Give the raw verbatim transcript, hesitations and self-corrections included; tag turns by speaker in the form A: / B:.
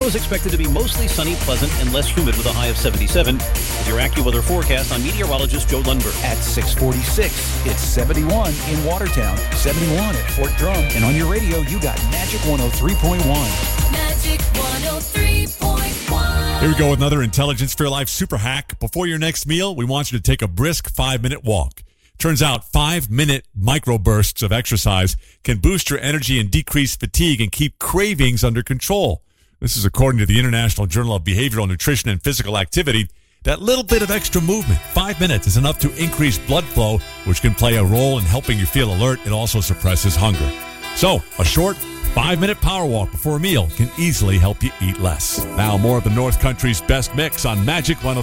A: is expected to be mostly sunny, pleasant, and less humid with a high of seventy-seven. With your AccuWeather forecast, I'm meteorologist Joe Lundberg.
B: At six forty-six, it's seventy-one in Watertown, seventy-one at Fort Drum. And on your radio, you got Magic one oh three point one.
C: Magic one oh three point one.
D: Here we go with another Intelligence for Your Life super hack. Before your next meal, we want you to take a brisk five-minute walk. Turns out five-minute microbursts of exercise can boost your energy and decrease fatigue and keep cravings under control. This is according to the International Journal of Behavioral Nutrition and Physical Activity. That little bit of extra movement, five minutes, is enough to increase blood flow, which can play a role in helping you feel alert. It also suppresses hunger. So, a short five-minute power walk before a meal can easily help you eat less. Now, more of the North Country's best mix on Magic one oh three.